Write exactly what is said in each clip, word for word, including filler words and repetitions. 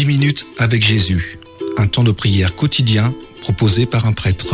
dix minutes avec Jésus, un temps de prière quotidien proposé par un prêtre.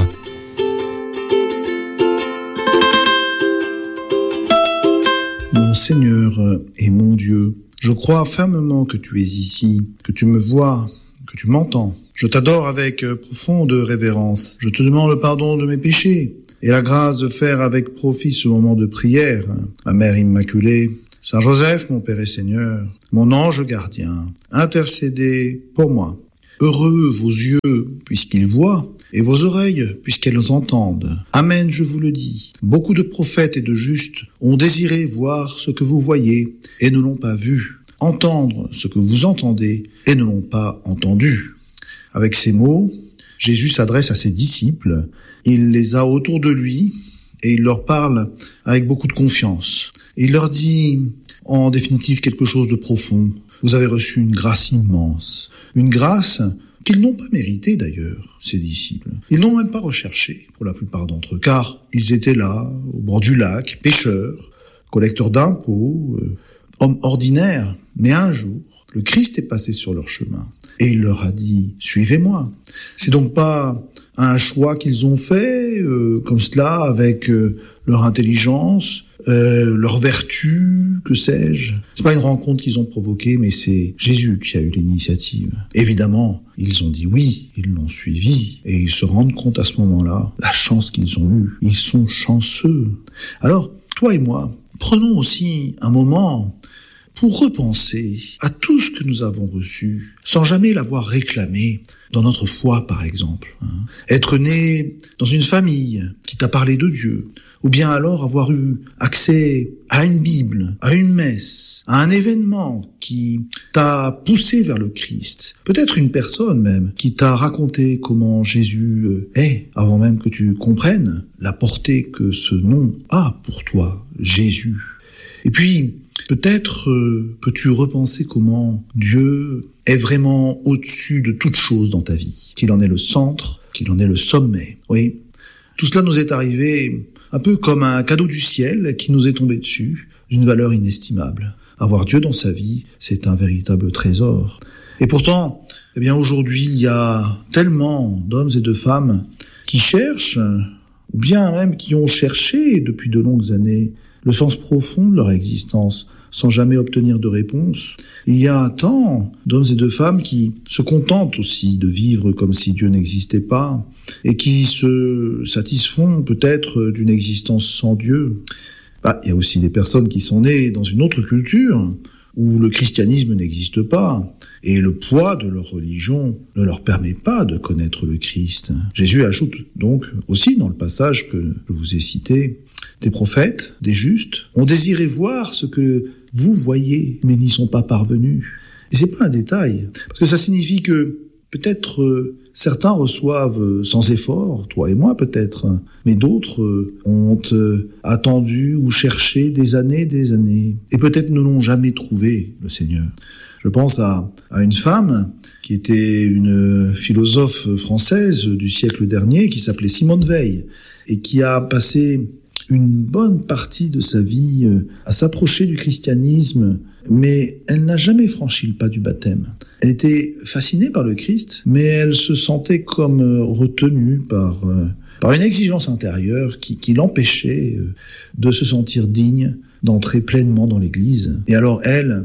Mon Seigneur et mon Dieu, je crois fermement que tu es ici, que tu me vois, que tu m'entends. Je t'adore avec profonde révérence. Je te demande le pardon de mes péchés et la grâce de faire avec profit ce moment de prière. Ma Mère Immaculée, Saint Joseph, mon Père et Seigneur, mon ange gardien, intercédez pour moi. Heureux vos yeux, puisqu'ils voient, et vos oreilles, puisqu'elles entendent. Amen, je vous le dis. Beaucoup de prophètes et de justes ont désiré voir ce que vous voyez, et ne l'ont pas vu. Entendre ce que vous entendez, et ne l'ont pas entendu. Avec ces mots, Jésus s'adresse à ses disciples. Il les a autour de lui, et il leur parle avec beaucoup de confiance. Il leur dit, en définitive, quelque chose de profond. Vous avez reçu une grâce immense. Une grâce qu'ils n'ont pas méritée d'ailleurs, ces disciples. Ils n'ont même pas recherché, pour la plupart d'entre eux, car ils étaient là, au bord du lac, pêcheurs, collecteurs d'impôts, euh, hommes ordinaires. Mais un jour, le Christ est passé sur leur chemin, et il leur a dit « Suivez-moi ». C'est donc pas un choix qu'ils ont fait, euh, comme cela, avec euh, leur intelligence, euh, leur vertu, que sais-je. C'est pas une rencontre qu'ils ont provoquée, mais c'est Jésus qui a eu l'initiative. Évidemment, ils ont dit oui, ils l'ont suivi, et ils se rendent compte à ce moment-là, la chance qu'ils ont eue. Ils sont chanceux. Alors, toi et moi, prenons aussi un moment pour repenser à tout ce que nous avons reçu, sans jamais l'avoir réclamé, dans notre foi par exemple. Hein. Être né dans une famille qui t'a parlé de Dieu, ou bien alors avoir eu accès à une Bible, à une messe, à un événement qui t'a poussé vers le Christ. Peut-être une personne même qui t'a raconté comment Jésus est, avant même que tu comprennes la portée que ce nom a pour toi, Jésus. Et puis, peut-être euh, peux-tu repenser comment Dieu est vraiment au-dessus de toute chose dans ta vie, qu'il en est le centre, qu'il en est le sommet. Oui, tout cela nous est arrivé un peu comme un cadeau du ciel qui nous est tombé dessus, d'une valeur inestimable. Avoir Dieu dans sa vie, c'est un véritable trésor. Et pourtant, eh bien aujourd'hui, il y a tellement d'hommes et de femmes qui cherchent, ou bien même qui ont cherché depuis de longues années, le sens profond de leur existence, sans jamais obtenir de réponse. Il y a tant d'hommes et de femmes qui se contentent aussi de vivre comme si Dieu n'existait pas, et qui se satisfont peut-être d'une existence sans Dieu. Bah, il y a aussi des personnes qui sont nées dans une autre culture, où le christianisme n'existe pas, et le poids de leur religion ne leur permet pas de connaître le Christ. Jésus ajoute donc aussi dans le passage que je vous ai cité, des prophètes, des justes, ont désiré voir ce que vous voyez, mais n'y sont pas parvenus. Et c'est pas un détail, parce que ça signifie que peut-être euh, certains reçoivent euh, sans effort, toi et moi peut-être, mais d'autres euh, ont euh, attendu ou cherché des années, des années, et peut-être ne l'ont jamais trouvé, le Seigneur. Je pense à, à une femme qui était une philosophe française du siècle dernier, qui s'appelait Simone Veil, et qui a passé une bonne partie de sa vie à s'approcher du christianisme, mais elle n'a jamais franchi le pas du baptême. Elle était fascinée par le Christ, mais elle se sentait comme retenue par, par une exigence intérieure qui, qui l'empêchait de se sentir digne d'entrer pleinement dans l'Église. Et alors elle,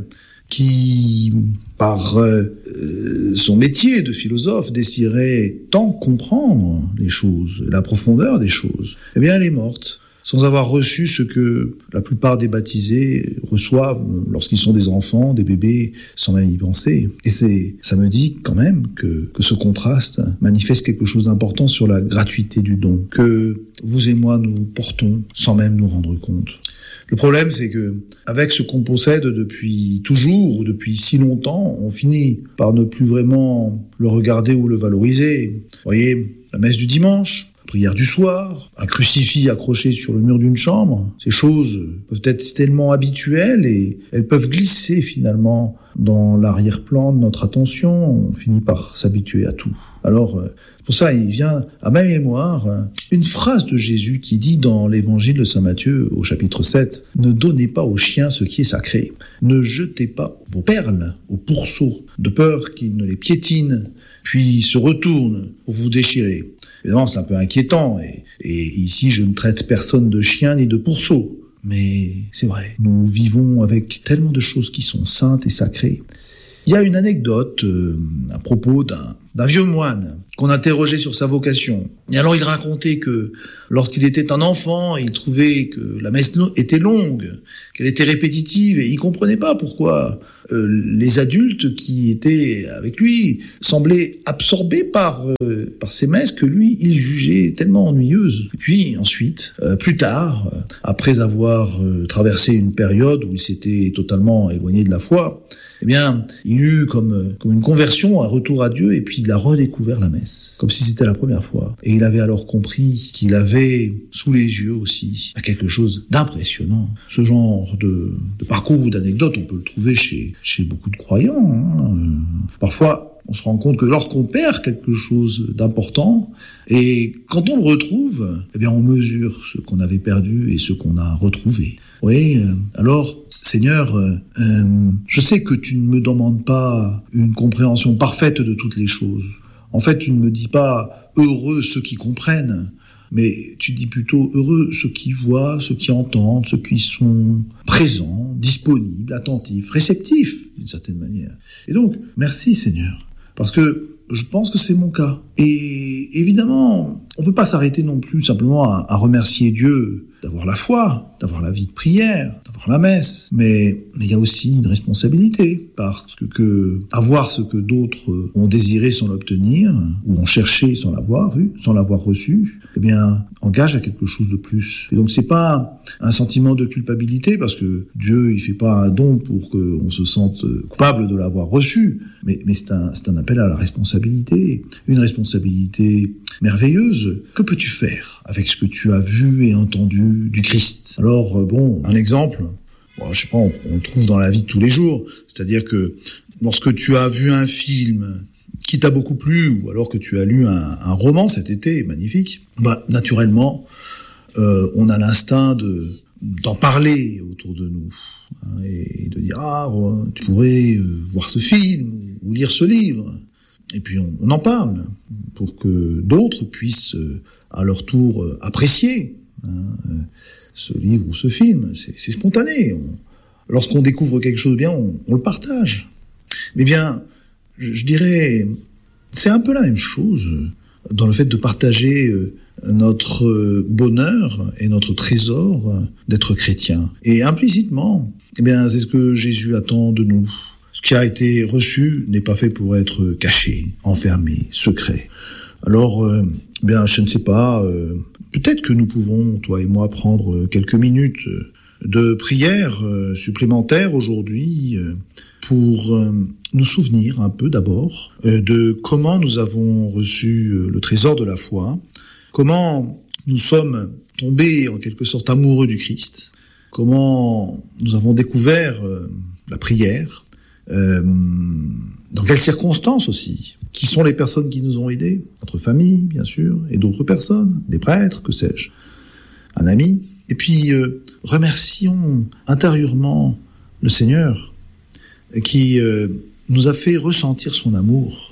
qui, par euh, son métier de philosophe, désirait tant comprendre les choses, la profondeur des choses, eh bien elle est morte, sans avoir reçu ce que la plupart des baptisés reçoivent lorsqu'ils sont des enfants, des bébés, sans même y penser. Et c'est, ça me dit quand même que, que ce contraste manifeste quelque chose d'important sur la gratuité du don, que vous et moi nous portons sans même nous rendre compte. Le problème, c'est que, avec ce qu'on possède depuis toujours ou depuis si longtemps, on finit par ne plus vraiment le regarder ou le valoriser. Vous voyez, la messe du dimanche, prière du soir, un crucifix accroché sur le mur d'une chambre. Ces choses peuvent être tellement habituelles et elles peuvent glisser finalement dans l'arrière-plan de notre attention, on finit par s'habituer à tout. Alors, pour ça, il vient à ma mémoire une phrase de Jésus qui dit dans l'évangile de Saint Matthieu au chapitre sept, « Ne donnez pas aux chiens ce qui est sacré, ne jetez pas vos perles aux pourceaux, de peur qu'ils ne les piétinent, puis se retournent pour vous déchirer. » Évidemment, c'est un peu inquiétant, et, et ici, je ne traite personne de chien ni de pourceau. Mais c'est vrai, nous vivons avec tellement de choses qui sont saintes et sacrées. Il y a une anecdote euh, à propos d'un, d'un vieux moine qu'on interrogeait sur sa vocation. Et alors il racontait que lorsqu'il était un enfant, il trouvait que la messe était longue, qu'elle était répétitive, et il comprenait pas pourquoi euh, les adultes qui étaient avec lui semblaient absorbés par euh, par ces messes que lui il jugeait tellement ennuyeuses. Et puis ensuite, euh, plus tard, euh, après avoir euh, traversé une période où il s'était totalement éloigné de la foi, eh bien, il eut comme, comme une conversion, un retour à Dieu, et puis il a redécouvert la messe, comme si c'était la première fois. Et il avait alors compris qu'il avait sous les yeux aussi quelque chose d'impressionnant. Ce genre de, de parcours ou d'anecdote, on peut le trouver chez, chez beaucoup de croyants. Hein. Parfois, on se rend compte que lorsqu'on perd quelque chose d'important, et quand on le retrouve, eh bien, on mesure ce qu'on avait perdu et ce qu'on a retrouvé. Oui, alors, Seigneur, euh, je sais que tu ne me demandes pas une compréhension parfaite de toutes les choses. En fait, tu ne me dis pas « heureux ceux qui comprennent », mais tu dis plutôt « heureux ceux qui voient, ceux qui entendent, ceux qui sont présents, disponibles, attentifs, réceptifs, d'une certaine manière. » Et donc, merci Seigneur, parce que je pense que c'est mon cas. Et évidemment, on ne peut pas s'arrêter non plus simplement à, à remercier Dieu d'avoir la foi, d'avoir la vie de prière, d'avoir la messe. Mais mais il y a aussi une responsabilité, parce que, que avoir ce que d'autres ont désiré sans l'obtenir, ou ont cherché sans l'avoir vu, sans l'avoir reçu, eh bien, engage à quelque chose de plus. Et donc c'est pas un sentiment de culpabilité, parce que Dieu, il fait pas un don pour qu'on se sente coupable de l'avoir reçu, mais, mais c'est un, c'est un appel à la responsabilité, une responsabilité merveilleuse. Que peux-tu faire avec ce que tu as vu et entendu du Christ? Alors, bon, un exemple, bon, je sais pas, on, on le trouve dans la vie de tous les jours, c'est-à-dire que lorsque tu as vu un film qui t'a beaucoup plu, ou alors que tu as lu un, un roman cet été, magnifique, bah, naturellement, euh, on a l'instinct de d'en parler autour de nous, hein, et de dire « Ah, tu pourrais euh, voir ce film, ou lire ce livre ». Et puis on, on en parle, pour que d'autres puissent, euh, à leur tour, euh, apprécier hein, euh, ce livre ou ce film. C'est, c'est spontané. On, lorsqu'on découvre quelque chose de bien, on, on le partage. Mais bien, je, je dirais, c'est un peu la même chose dans le fait de partager euh, notre bonheur et notre trésor euh, d'être chrétien. Et implicitement, eh bien, c'est ce que Jésus attend de nous. Ce qui a été reçu n'est pas fait pour être caché, enfermé, secret. Alors, euh, bien, je ne sais pas, euh, peut-être que nous pouvons, toi et moi, prendre quelques minutes de prière euh, supplémentaire aujourd'hui euh, pour euh, nous souvenir un peu d'abord euh, de comment nous avons reçu euh, le trésor de la foi, comment nous sommes tombés en quelque sorte amoureux du Christ, comment nous avons découvert euh, la prière, Euh, dans quelles circonstances aussi? Qui sont les personnes qui nous ont aidés? Notre famille, bien sûr, et d'autres personnes, des prêtres, que sais-je, un ami. Et puis, euh, remercions intérieurement le Seigneur qui euh, nous a fait ressentir son amour.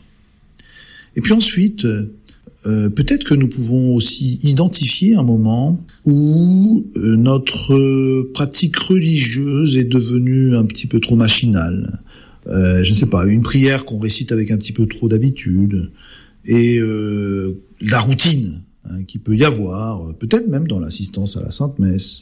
Et puis ensuite, euh, peut-être que nous pouvons aussi identifier un moment où euh, notre pratique religieuse est devenue un petit peu trop machinale. Euh, je ne sais pas, une prière qu'on récite avec un petit peu trop d'habitude, et euh, la routine hein, qu'il peut y avoir, peut-être même dans l'assistance à la Sainte Messe.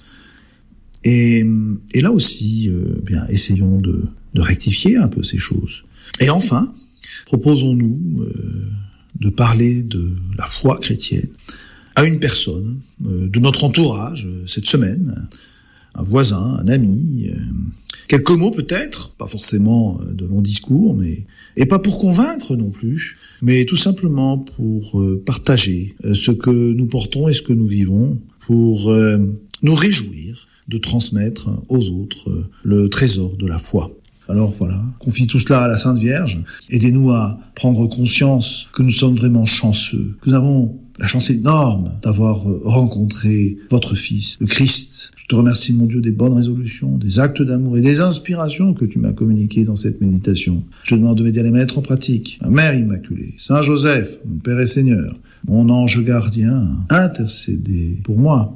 Et, et là aussi, euh, bien, essayons de, de rectifier un peu ces choses. Et enfin, proposons-nous euh, de parler de la foi chrétienne à une personne euh, de notre entourage euh, cette semaine, un voisin, un ami, euh, quelques mots peut-être, pas forcément de longs discours, mais et pas pour convaincre non plus, mais tout simplement pour euh, partager euh, ce que nous portons et ce que nous vivons, pour euh, nous réjouir de transmettre aux autres euh, le trésor de la foi. Alors voilà, confie tout cela à la Sainte Vierge. Aidez-nous à prendre conscience que nous sommes vraiment chanceux, que nous avons la chance énorme d'avoir rencontré votre Fils, le Christ. Je te remercie, mon Dieu, des bonnes résolutions, des actes d'amour et des inspirations que tu m'as communiquées dans cette méditation. Je te demande de m'aider à les mettre en pratique. Ma Mère Immaculée, Saint Joseph, mon Père et Seigneur, mon ange gardien, intercédez pour moi.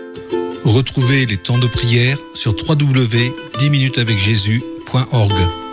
Retrouvez les temps de prière sur w w w point dix minutes avec jésus point org.